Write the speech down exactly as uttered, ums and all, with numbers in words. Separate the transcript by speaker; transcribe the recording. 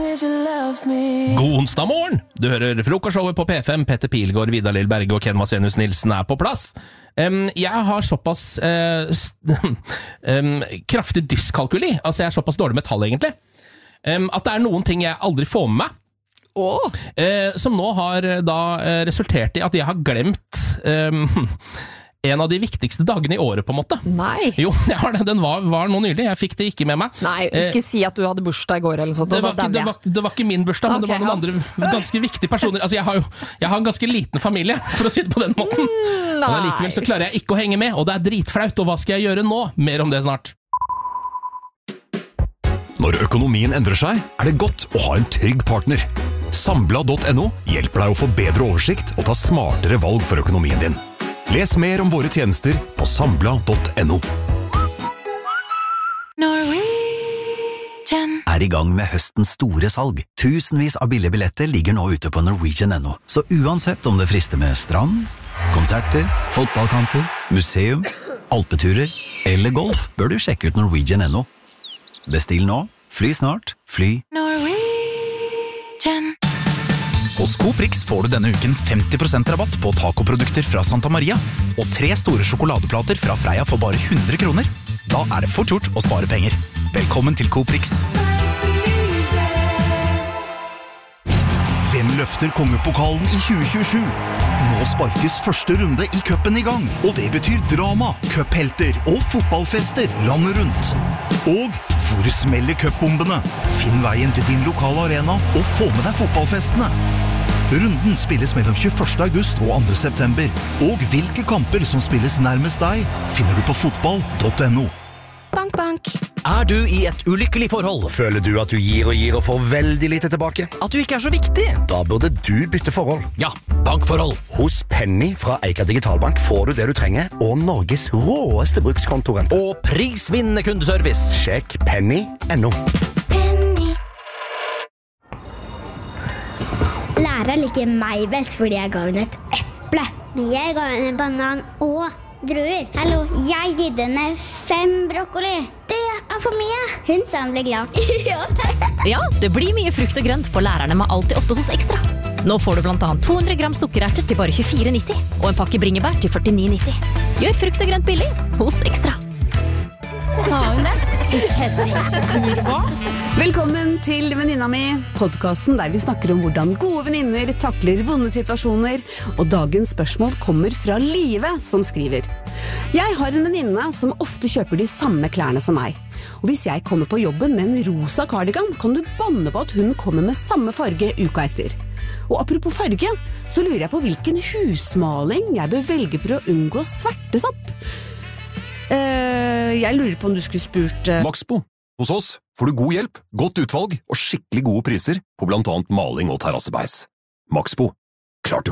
Speaker 1: God onsdag morgen! Du hører frokostshowet på P fem. Petter Pilgaard, Vidar Lill Berge og Ken Vasenius Nilsen er på plass. Um, jeg har såpass uh, um, kraftig dyskalkuli, altså jeg er såpass dårlig med tall egentlig, um, at det er noen ting jeg aldri får med meg.
Speaker 2: Oh.
Speaker 1: Uh, som nå har da uh, resultert i at jeg har glemt um, en av de viktigste dagene i året, på en måte.
Speaker 2: Nei.
Speaker 1: Jo, jeg har det. Den var, var nå nylig. Jeg fikk det ikke med meg.
Speaker 2: Nei, du skal eh, si at du hadde bursdag i går eller sånt.
Speaker 1: Det var, ikke, det, var, det var ikke min bursdag, men okay, det var noen ja. andre ganske viktige personer. Altså, jeg har jo jeg har en ganske liten familie, for å si det på den måten. Mm, men allikevel så klarer jeg ikke å henge med, og det er dritflaut, og hva skal jeg gjøre nå? Mer om det snart.
Speaker 3: Når økonomien endrer seg, er det godt å ha en trygg partner. Sambla punktum no hjelper deg å få bedre oversikt og ta smartere valg for økonomien din. Les mer om våre tjenester på sambla punktum no.
Speaker 4: Norwegian er i gang med høstens store salg. Tusenvis av billige billetter ligger nå ute på Norwegian punktum no. Så uansett om det frister med strand, konserter, fotballkamper, museum, alpeturer eller golf, bør du sjekke ut Norwegian punktum no. Bestill nå, fly snart, fly
Speaker 5: Norwegian. Hos Coprix får du denne uken femti prosent rabatt på tacoprodukter fra Santa Maria og tre store sjokoladeplater fra Freia for bare hundre kroner. Da er det fort gjort å spare penger. Velkommen til Coprix.
Speaker 6: Hvem løfter kongepokalen i tjue tjuesju? Nå sparkes første runde i cupen i gang, og det betyr drama, cuphelter og fotballfester landet rundt. Og hvor smeller cupbombene? Finn veien til din lokale arena og få med deg fotballfestene. Runden spilles mellom tjueførste august og andre september, og hvilke kamper som spilles nærmest deg, finner du på fotball punktum no.
Speaker 7: Bank, bank.
Speaker 8: Er du i et ulykkelig forhold?
Speaker 9: Føler du at du gir og gir og får veldig lite tilbake?
Speaker 8: At du ikke er så viktig?
Speaker 9: Da burde du bytte forhold.
Speaker 8: Ja, bankforhold.
Speaker 9: Hos Penny fra Eika Digitalbank får du det du trenger, og Norges råeste brukskontoren.
Speaker 8: Og prisvinnende kundeservice.
Speaker 9: Sjekk penny punktum no.
Speaker 7: Penny.
Speaker 10: Læreren liker meg best fordi jeg ga henne et eple.
Speaker 11: Men jeg ga henne en banan og druer.
Speaker 10: Hallo, jeg gitt henne fem brokkoli. Det er for mye. Hun sa hun ble glad.
Speaker 7: Ja. Ja, det blir mye frukt og grønt på lærerne med alltid åtte hos Ekstra. Nå får du blant annet to hundre gram sukkererter til bare tjuefire nitti og en pakke bringebær til førtini nitti. Gjør frukt og grønt billig hos Ekstra.
Speaker 2: Sa hun det?
Speaker 10: Ikke
Speaker 2: hva? Velkommen til Venninna mi, podcasten der vi snakker om hvordan gode venninner takler vonde situasjoner, og dagens spørsmål kommer fra Live som skriver: Jeg har en venninne som ofte kjøper de samme klærne som meg. Og hvis jeg kommer på jobben med en rosa cardigan, kan du banne på at hun kommer med samme farge uka etter. Og apropos farge, så lurer jeg på hvilken husmaling jeg bør velge for å unngå svertesopp. Uh, jeg lurer på om du skulle spurt uh...
Speaker 3: Maxbo. Hos oss får du god hjelp, godt utvalg og skikkelig gode priser på blant annet maling og terrassebeis. Maxbo. Klart du